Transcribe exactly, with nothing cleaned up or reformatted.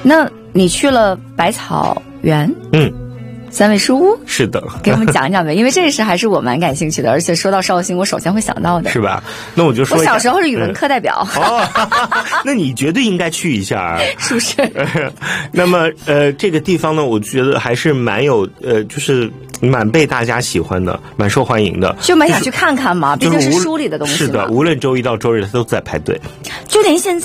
那你去了百草园？ 嗯。 三味书屋是的， 给我们讲讲呗，因为这是还是我蛮感兴趣的，而且说到绍兴，我首先会想到的， 是吧？那我就说， 我小时候是语文课代表， 嗯、哦，那你绝对应该去一下， 是不是？ 那么，呃，这个地方呢，我觉得还是蛮有，呃，就是蛮被大家喜欢的，蛮受欢迎的， 就蛮想去看看嘛，毕竟是书里的东西嘛。 是的，无论周一到周日，它都在排队， 就连现在。